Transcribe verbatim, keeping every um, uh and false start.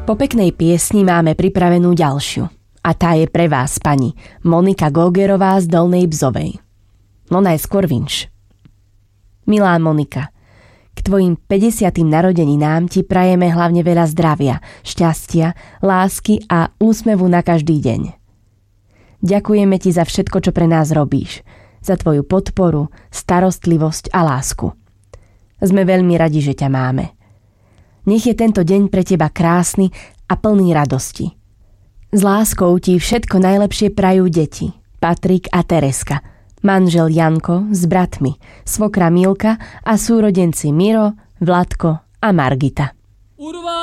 Po peknej piesni máme pripravenú ďalšiu. A tá je pre vás, pani Monika Gogerová z Dolnej Bzovej. No najskôr vinš. Milá Monika, k tvojim päťdesiatym narodeninám ti prajeme hlavne veľa zdravia, šťastia, lásky a úsmevu na každý deň. Ďakujeme ti za všetko, čo pre nás robíš, za tvoju podporu, starostlivosť a lásku. Sme veľmi radi, že ťa máme. Nech je tento deň pre teba krásny a plný radosti. S láskou ti všetko najlepšie prajú deti, Patrik a Tereska, manžel Janko s bratmi, svokra Milka a súrodenci Miro, Vladko a Margita. Urvá!